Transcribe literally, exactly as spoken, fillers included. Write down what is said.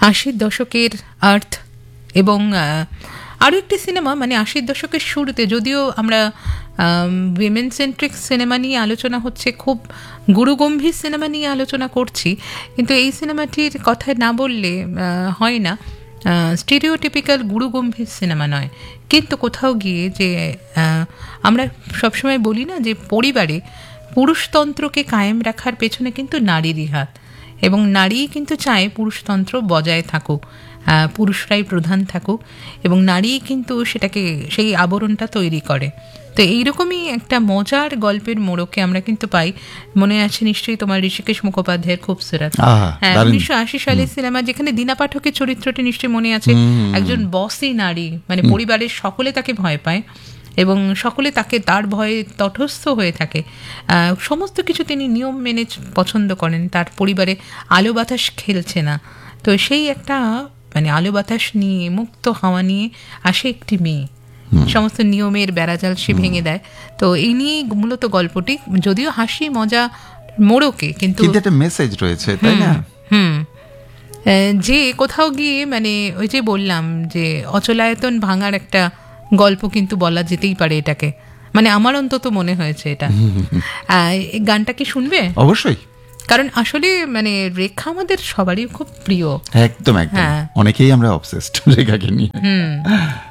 আশির দশকের আর্থ এবং আরও একটি সিনেমা, মানে আশির দশকের শুরুতে, যদিও আমরা উইমেন সেন্ট্রিক সিনেমা নিয়ে আলোচনা হচ্ছে, খুব গুরুগম্ভীর সিনেমা নিয়ে আলোচনা করছি, কিন্তু এই সিনেমাটির কথা না বললে হয় না। স্টিরিওটিপিক্যাল গুরুগম্ভীর সিনেমা নয়, কিন্তু কোথাও গিয়ে যে আমরা সবসময় বলি না যে পরিবারে পুরুষতন্ত্রকে কায়েম রাখার পেছনে কিন্তু নারীরই হাত, এবং নারী কিন্তু চায় পুরুষতন্ত্র বজায় থাকুক, পুরুষরাই প্রধান থাকুক, এবং নারী কিন্তু সেটাকে, সেই আবরণটা তৈরি করে। তো এইরকমই একটা মজার গল্পের মোড়কে আমরা কিন্তু পাই। মনে আছে নিশ্চয়ই তোমার ঋষিকেশ মুখোপাধ্যায়ের খুবসুরত, হ্যাঁ, উনিশশো আশি সালের সিনেমা, যেখানে দীনা পাঠকের চরিত্রটি নিশ্চয়ই মনে আছে। একজন বসি নারী, মানে পরিবারের সকলে তাকে ভয় পায় এবং সকলে তাকে, তার ভয়ে তটস্থ হয়ে থাকে। সমস্ত কিছু তিনি নিয়ম মেনে পছন্দ করেন, তার পরিবারে আলো বাতাস খেলছে না। তো সেই একটা, মানে আলো বাতাস নিয়ে, মুক্ত হাওয়া নিয়ে আসে একটি মেয়ে, সমস্ত নিয়মের বেড়াজাল সে ভেঙে দেয়। তো এই নিয়ে মূলত গল্পটি, যদিও হাসি মজা মোড়কে, কিন্তু একটা মেসেজ রয়েছে, তাই না? হুম যে কোথাও গিয়ে, মানে ওই যে বললাম যে অচলায়তন ভাঙার একটা গল্প কিন্তু বলা যেতেই পারে এটাকে, মানে আমার অন্তত মনে হয়েছে এটা। গানটা কি শুনবে? অবশ্যই, কারণ আসলে মানে রেখা আমাদের সবারই খুব প্রিয়। একদম একদম, অনেকেই আমরা অবসেসড রেখাকে নিয়ে।